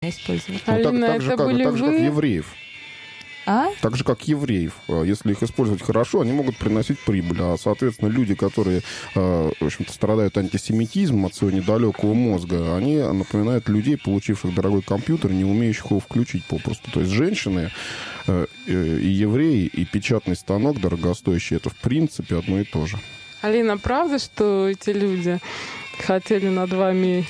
использовать. Алина, так же, как евреев. Так же, как евреев. Если их использовать хорошо, они могут приносить прибыль. А, соответственно, люди, которые, в общем-то, страдают антисемитизмом от своего недалекого мозга, они напоминают людей, получивших дорогой компьютер, не умеющих его включить попросту. То есть женщины и евреи, и печатный станок дорогостоящий, это, в принципе, одно и то же. Алина, правда, что эти люди хотели над вами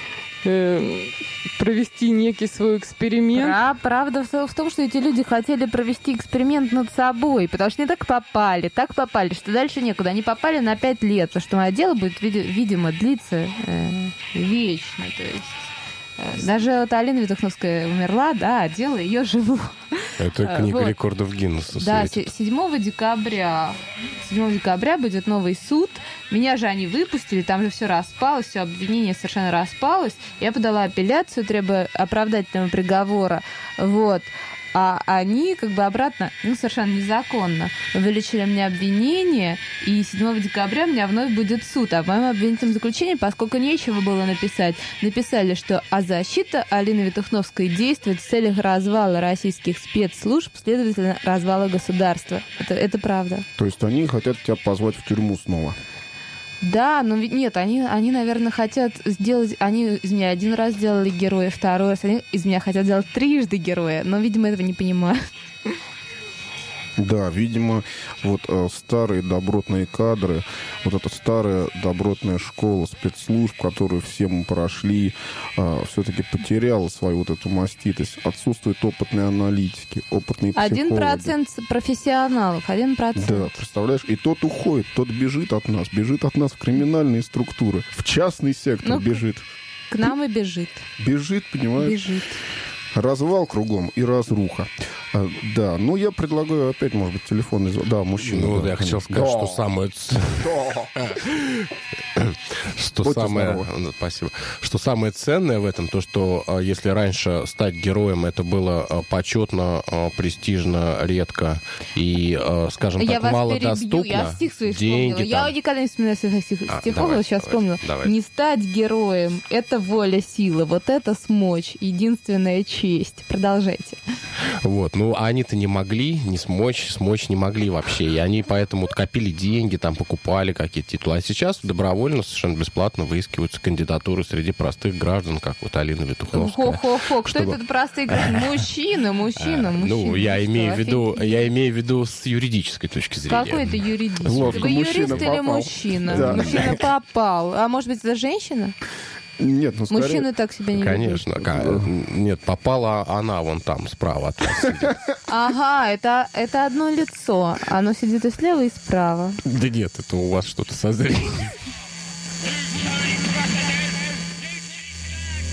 провести некий свой эксперимент? Правда в том, что эти люди хотели провести эксперимент над собой, потому что они так попали, что дальше некуда. Они попали на 5 лет, потому что мое дело будет, видимо, длиться вечно. То есть даже вот Алина Ветухновская умерла, да, а дело ее живо. Это книга рекордов Гиннесса. Да, 7 декабря будет новый суд. Меня же они выпустили, там же все распалось, все обвинение совершенно распалось. Я подала апелляцию, требуя оправдательного приговора. Вот. А они как бы обратно, совершенно незаконно, увеличили мне обвинение, и 7 декабря у меня вновь будет суд. А в моем обвинительном заключении, поскольку нечего было написать, написали, что защита Алины Ветухновской действует в целях развала российских спецслужб, следовательно, развала государства. Это правда. То есть они хотят тебя позвать в тюрьму снова? Да, но нет, они, наверное, хотят сделать... Они из меня 1 раз сделали героя, 2 раз. Они из меня хотят сделать 3 героя, но, видимо, этого не понимают. Да, видимо, вот старые добротные кадры, вот эта старая добротная школа спецслужб, которую все мы прошли, все-таки потеряла свою вот эту маститость. Отсутствует опытные аналитики, опытные психологи. 1% профессионалов, 1%. Да, представляешь? И тот уходит, тот бежит от нас в криминальные структуры, в частный сектор бежит. К нам и бежит. Бежит, понимаешь? Бежит. Развал кругом и разруха. Да, я предлагаю опять, может быть, телефонный звонок. Да, мужчина. Я хотел сказать, что самое... Спасибо. Что самое ценное в этом, то, что если раньше стать героем, это было почетно, престижно, редко и, скажем так, малодоступно. Я стих свой вспомнила. Я никогда не вспоминаю своих стихов, но сейчас вспомнила. Не стать героем — это воля, сила. Вот это смочь. Единственная честь. Продолжайте. Вот. А они-то не могли, не смочь не могли вообще. И они поэтому копили деньги, там покупали какие-то титулы. А сейчас добровольно, совершенно бесплатно выискиваются кандидатуры среди простых граждан, как вот Алина Ветухновская. Хо-хо-хо, кто это простые граждане? Мужчина. Я имею в виду с юридической точки зрения. Какой это юридический? Вы юрист или мужчина? Да. Мужчина попал. А может быть, это женщина? Нет, скорее... Мужчины так себя не ведут. Конечно. Нет, попала она вон там, справа от вас сидит. Ага, это одно лицо. Оно сидит и слева, и справа. Да нет, это у вас что-то со зрением.